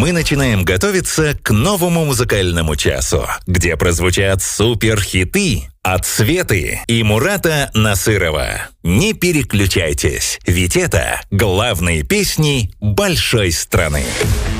мы начинаем готовиться к новому музыкальному часу, где прозвучат суперхиты от Светы и Мурата Насырова. Не переключайтесь, ведь это главные песни большой страны.